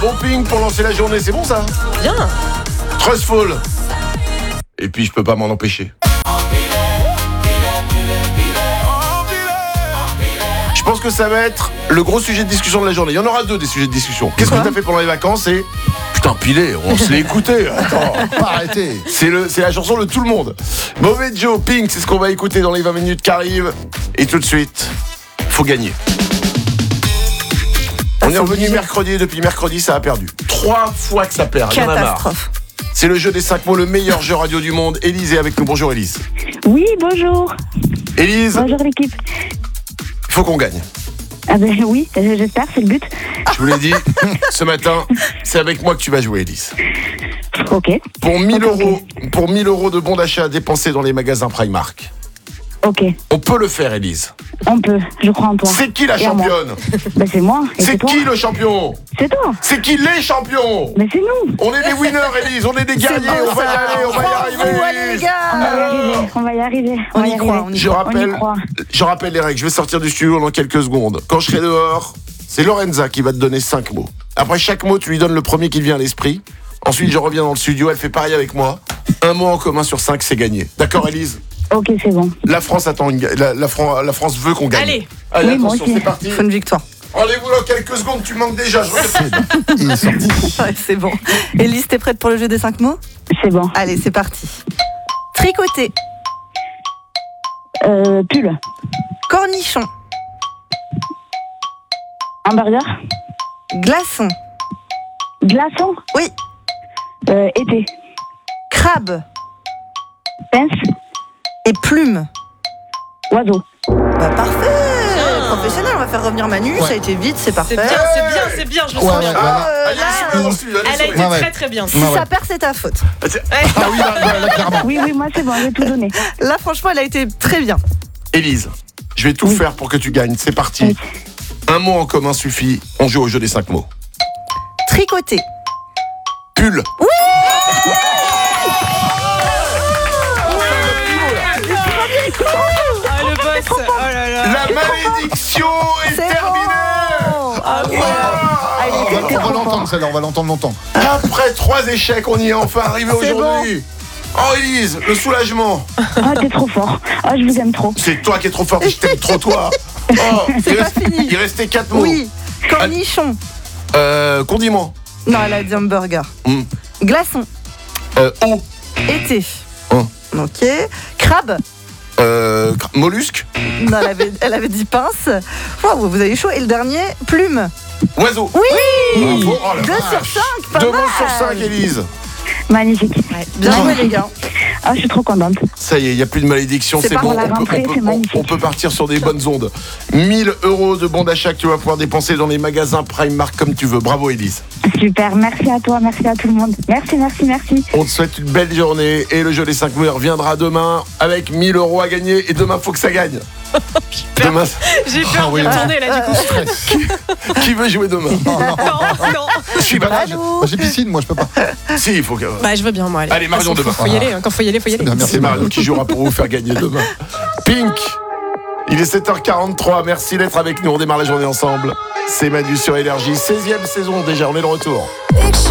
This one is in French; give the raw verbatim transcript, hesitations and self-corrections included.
bon ping pour lancer la journée, c'est bon ça? Bien. Trustful. Et puis je peux pas m'en empêcher. Je pense que ça va être le gros sujet de discussion de la journée. Il y en aura deux des sujets de discussion. Qu'est-ce que tu as fait pendant les vacances? Et putain, Pilé, on se l'est écouté. Attends, pas arrêter. C'est, le, c'est la chanson de tout le monde. Mauvais Joe, Pink, c'est ce qu'on va écouter dans les vingt minutes qui arrivent. Et tout de suite, faut gagner. On est revenu mercredi et depuis mercredi, ça a perdu. Trois fois que ça perd. Il y en a marre. Catastrophe. C'est le jeu des cinq mots, le meilleur jeu radio du monde. Élise est avec nous. Bonjour Élise. Oui, bonjour. Élise, Bonjour l'équipe. il faut qu'on gagne. Ah ben oui, j'espère, c'est le but. Je vous l'ai dit, ce matin, c'est avec moi que tu vas jouer, Élise. Ok. Pour mille Ok, euros, pour mille euros de bons d'achat dépensés dans les magasins Primark. Ok, On peut le faire, Élise. on peut, je crois en toi. C'est qui la Et en moi. championne? Ben c'est moi, et c'est, C'est toi. qui le champion? C'est toi. C'est qui les champions? Mais c'est nous. On est des winners, Élise, on est des guerriers, beau, on va y ça. aller, on va y arriver, Allez, les Élise. gars. On va y arriver, on va y arriver. On va y croit, arriver. on y Je On y rappelle, croit. je rappelle les règles, je vais sortir du studio dans quelques secondes. Quand je serai dehors, c'est Lorenza qui va te donner cinq mots. Après chaque mot, tu lui donnes le premier qui te vient à l'esprit. Ensuite, je reviens dans le studio, elle fait pareil avec moi. Un mot en commun sur cinq, c'est gagné. D'accord, Élise? Ok, c'est bon. La France attend une ga- la, la, Fran- la France veut qu'on gagne. Allez. Allez, Oui, moi attention, aussi. c'est parti. Il faut une victoire. Rendez-vous dans quelques secondes, tu manques déjà. Je reviens. Il est sorti. Ouais, c'est bon. Élise, t'es prête pour le jeu des cinq mots? C'est bon. Allez, c'est parti. Tricoter, Euh, pull. cornichon, Hamburger. glaçon, Glaçon. oui, Euh, été. crabe Pince. et plume. Oiseau. Bah parfait. Professionnel, on va faire revenir Manu, ça a été vite, c'est parfait. C'est bien, c'est bien, c'est bien, je me Ouais, sens ouais, bien. voilà. Euh, Allez, là, souris dans le studio, allez, Elle a souris. été Ouais, ouais. très très bien. si Ouais, ouais. ça perd, c'est ta faute. Ah oui, là, là, clairement. Oui, oui, moi c'est bon, j'ai tout donné. Là, franchement, elle a été très bien. Élise, je vais tout Oui. faire pour que tu gagnes. C'est parti. Oui. Un mot en commun suffit. On joue au jeu des cinq mots. Tricoter, Pull. Ah le boss, oh là là. La malédiction est, c'est terminée. bon. Ah ouais. Ah, il On était va, très on va trop l'entendre fort. celle-là, on va l'entendre longtemps. Après trois échecs, on y est enfin arrivé C'est aujourd'hui. Oh Élise, le soulagement. Ah, t'es trop fort. Ah, je vous aime trop. C'est toi qui es trop forte et je t'aime trop toi. Oh, C'est il, pas reste- fini. il restait quatre mots. Oui, cornichon. Euh, condiment. Non, elle a dit hamburger. Hmm. Glaçon, Euh, eau. été. Oh. Ok. Crabe. Euh, cra- mollusque. Non, elle avait, elle avait dit pince. Wow, vous avez chaud. Et le dernier, plume. Oiseau. Oui. Bravo. Oh la deux vache. sur cinq, pas Deux mal. mots sur cinq, Élise. Magnifique. Ouais, bien joué, les gars. Ah, je suis trop contente. Ça y est, il n'y a plus de malédiction, C'est c'est pas bon. pour la On peut, rentrée, on, peut, c'est on- magnifique. on peut partir sur des bonnes ondes. mille euros de bons d'achat que tu vas pouvoir dépenser dans les magasins Primark comme tu veux. Bravo, Élise. Super, merci à toi, merci à tout le monde. Merci, merci, merci. On te souhaite une belle journée et le jeu des cinq mots reviendra demain avec mille euros à gagner. Et demain, faut que ça gagne. Demain, J'ai peur Ah oui, d'y retourner là du coup. Stress. qui veut jouer demain? Non, non. Non, non. Je suis malade. Moi, j'ai piscine, moi je peux pas. Si, il faut que. Bah je veux bien moi. Allez, Allez, Marion, De toute façon, demain. Faut, faut y aller, hein. Quand faut y aller, faut y aller. Bien, merci. C'est Marion qui jouera pour vous faire gagner demain. Pink, il est sept heures quarante-trois. Merci d'être avec nous. On démarre la journée ensemble. C'est Manu sur Énergie. seizième saison déjà. On est de retour. Picture